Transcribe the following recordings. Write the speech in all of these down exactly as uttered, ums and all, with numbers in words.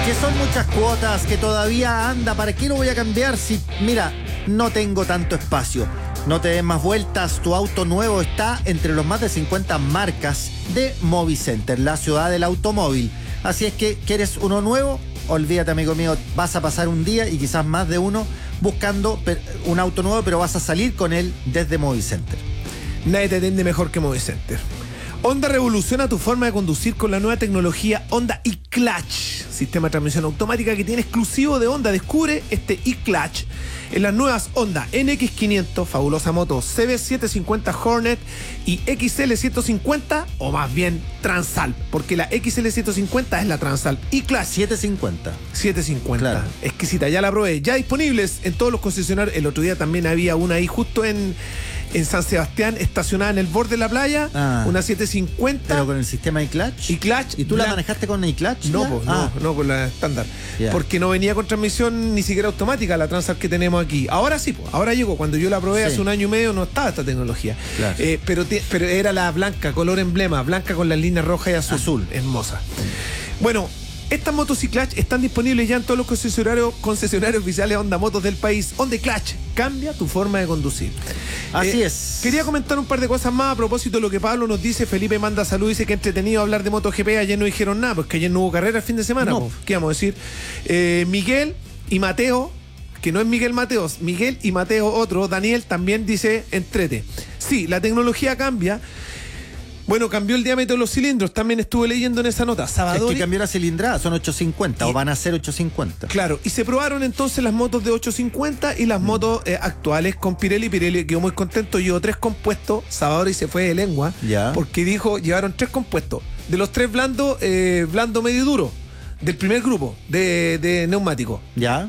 Que son muchas cuotas, que todavía anda. ¿Para qué lo voy a cambiar si, mira, no tengo tanto espacio? No te des más vueltas, tu auto nuevo está entre los más de cincuenta marcas de Movicenter, la ciudad del automóvil. Así es que, ¿quieres uno nuevo? Olvídate, amigo mío, vas a pasar un día y quizás más de uno buscando un auto nuevo, pero vas a salir con él desde Movicenter. Nadie te atiende mejor que Movicenter. Honda revoluciona tu forma de conducir con la nueva tecnología Honda eClutch, sistema de transmisión automática que tiene exclusivo de Honda. Descubre este eClutch en las nuevas Honda N X quinientos, fabulosa moto, C B setecientos cincuenta Hornet y X L ciento cincuenta, o más bien Transalp, porque la X L ciento cincuenta es la Transalp eClutch. setecientos cincuenta. setecientos cincuenta. Claro. Exquisita, ya la probé. Ya disponibles en todos los concesionarios. El otro día también había una ahí justo en, en San Sebastián, estacionada en el borde de la playa. Ah, una setecientos cincuenta. Pero con el sistema eClutch. eClutch. ¿Y tú la la manejaste con eClutch? No, pues, ah. no, no con la estándar. Yeah. Porque no venía con transmisión ni siquiera automática, la Transalp que tenemos aquí. Ahora sí, pues, ahora llegó. Cuando yo la probé sí. hace un año y medio no estaba esta tecnología. Claro. Eh, pero, te, pero era la blanca, color emblema, blanca con las líneas rojas y azul. Azul. Hermosa. Bueno, estas motos eClutch están disponibles ya en todos los concesionarios, concesionarios oficiales Honda Motos del país. Honda eClutch, cambia tu forma de conducir. Así eh, es. Quería comentar un par de cosas más a propósito de lo que Pablo nos dice. Felipe manda salud, dice que entretenido hablar de MotoGP. Ayer no dijeron nada, porque ayer no hubo carrera el fin de semana. No. ¿Qué vamos a decir? Eh, Miguel y Mateo, que no es Miguel Mateos, Miguel y Mateo otro, Daniel también dice entrete. Sí, la tecnología cambia. Bueno, cambió el diámetro de los cilindros, también estuve leyendo en esa nota. Savadori, es que cambió la cilindrada, son ochocientos cincuenta y, o van a ser ochocientos cincuenta. Claro, y se probaron entonces las motos de ochocientos cincuenta y las mm. motos eh, actuales con Pirelli. Pirelli quedó muy contento, llevó tres compuestos. Savadori se fue de lengua, ya. porque dijo, llevaron tres compuestos. De los tres blandos, eh, blando, medio y duro, del primer grupo de, de neumáticos. Ya.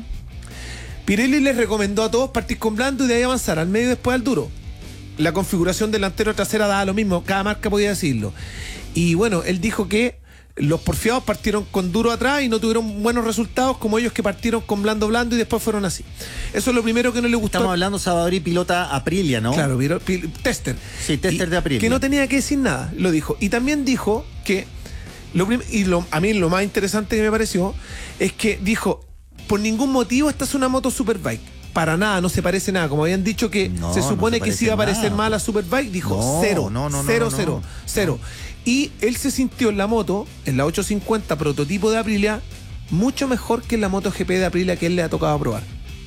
Pirelli les recomendó a todos partir con blando y de ahí avanzar al medio y después al duro. La configuración delantero trasera daba lo mismo, cada marca podía decirlo. Y bueno, él dijo que los porfiados partieron con duro atrás y no tuvieron buenos resultados como ellos que partieron con blando blando y después fueron así. Eso es lo primero que no le gustó. Estamos hablando Savadori pilota Aprilia, ¿no? Claro, pil, tester. Sí, tester y, de Aprilia. Que no tenía que decir nada, lo dijo. Y también dijo que, lo prim- y lo, a mí lo más interesante que me pareció, es que dijo, por ningún motivo esta es una moto Superbike. Para nada, no se parece nada. Como habían dicho que no, se supone no se que se iba a parecer más a la Superbike, dijo no, cero, no, no, cero, no, cero, no, cero. Y él se sintió en la moto, en la ochocientos cincuenta prototipo de Aprilia, mucho mejor que en la MotoGP de Aprilia que él le ha tocado probar.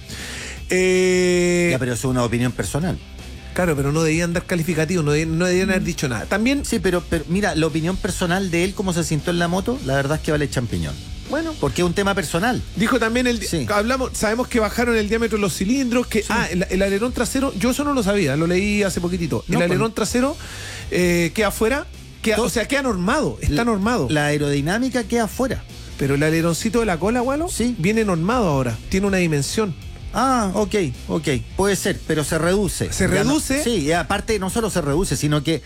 Eh, ya, pero eso es una opinión personal. Claro, pero no debían dar calificativos, no debían, no debían haber dicho nada. También. Sí, pero, pero mira, la opinión personal de él, cómo se sintió en la moto, la verdad es que vale champiñón. Bueno, porque es un tema personal. Dijo también el sí. hablamos, sabemos que bajaron el diámetro de los cilindros, que sí. ah, el, el alerón trasero, yo eso no lo sabía, lo leí hace poquitito. No, el alerón pues, trasero eh, queda afuera, queda, o sea, queda normado, está la, normado. La aerodinámica queda afuera. Pero el aleroncito de la cola, Gualo, sí. viene normado ahora, tiene una dimensión. Ah, ok, ok, puede ser, pero se reduce. ¿Se reduce? No, sí, y aparte no solo se reduce, sino que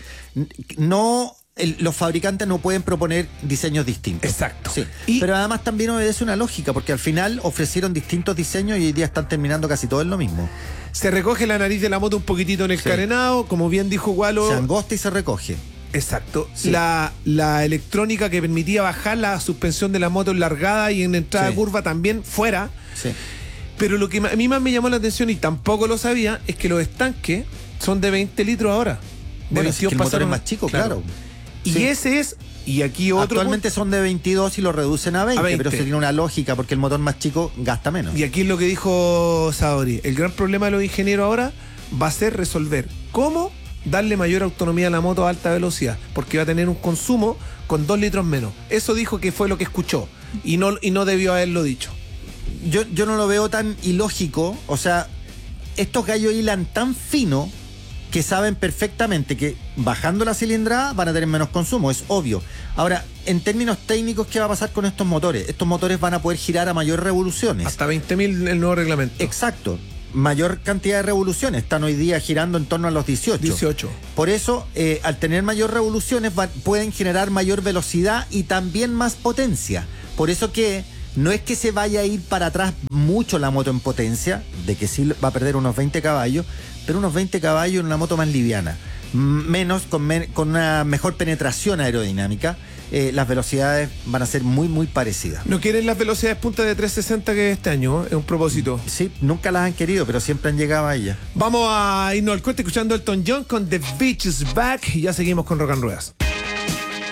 no... El, los fabricantes no pueden proponer diseños distintos. Exacto. Sí. Y, pero además también obedece una lógica, porque al final ofrecieron distintos diseños y hoy día están terminando casi todo en lo mismo. Se recoge la nariz de la moto un poquitito en el sí. carenado, como bien dijo Gualo. Se angosta y se recoge. Exacto. Sí. La, la electrónica que permitía bajar la suspensión de la moto en largada y en entrada sí. de curva también fuera. Sí. Pero lo que a mí más me llamó la atención, y tampoco lo sabía, es que los estanques son de veinte litros ahora. De bueno, es que el motor es más chico, claro. claro. Y sí. ese es, y aquí otro... Actualmente son de veintidós y lo reducen a veinte, a veinte, pero eso tiene una lógica porque el motor más chico gasta menos. Y aquí es lo que dijo Savadori. El gran problema de los ingenieros ahora va a ser resolver cómo darle mayor autonomía a la moto a alta velocidad, porque va a tener un consumo con dos litros menos. Eso dijo que fue lo que escuchó y no, y no debió haberlo dicho. Yo, yo no lo veo tan ilógico, o sea, estos gallos hilan tan fino que saben perfectamente que bajando la cilindrada van a tener menos consumo, es obvio. Ahora, en términos técnicos, ¿qué va a pasar con estos motores? Estos motores van a poder girar a mayores revoluciones. Hasta veinte mil el nuevo reglamento. Exacto. Mayor cantidad de revoluciones. Están hoy día girando en torno a los dieciocho. dieciocho. Por eso, eh, al tener mayor revoluciones, va, pueden generar mayor velocidad y también más potencia. Por eso que no es que se vaya a ir para atrás mucho la moto en potencia, de que sí va a perder unos veinte caballos, pero unos veinte caballos en una moto más liviana, menos, con, men- con una mejor penetración aerodinámica, eh, las velocidades van a ser muy, muy parecidas. No quieren las velocidades punta de trescientos sesenta que este año, ¿eh? Es un propósito. Sí, nunca las han querido, pero siempre han llegado a ellas. Vamos a irnos al corte escuchando Elton John con The Beach is Back y ya seguimos con Rock and Ruedas.